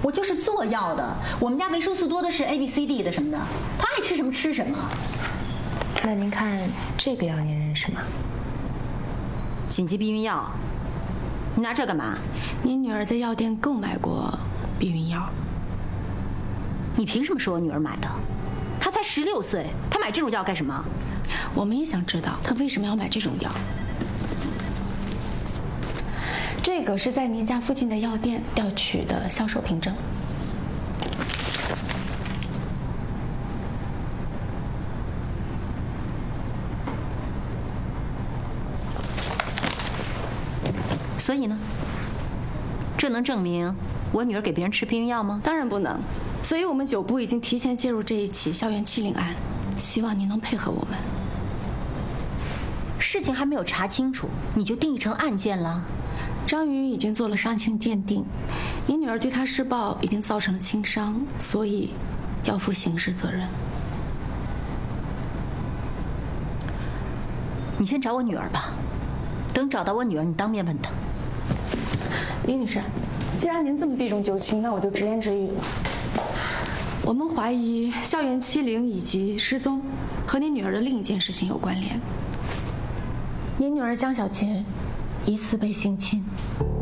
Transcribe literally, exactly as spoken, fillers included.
我就是做药的，我们家维生素多的是 A B C D 的什么的，她爱吃什么吃什么。 那您看这个药您认识吗？ 紧急避孕药。你拿这干嘛？ 您女儿在药店购买过避孕药。 你凭什么说我女儿买的？她才十六岁，她买这种药干什么？ 我们也想知道她为什么要买这种药。这个是在您家附近的药店调取的销售凭证。 所以呢？这能证明我女儿给别人吃避孕药吗？ 当然不能。所以我们九部已经提前介入这一起校园欺凌案，希望您能配合我们。 事情还没有查清楚，你就定义成案件了？ 张云已经做了伤情鉴定，您女儿对他施暴已经造成了轻伤，所以要负刑事责任。 你先找我女儿吧，等找到我女儿，你当面问她。 李女士，既然您这么避重就轻，那我就直言直语了。我们怀疑校园欺凌以及失踪和您女儿的另一件事情有关联。您女儿江小琴疑似被性侵。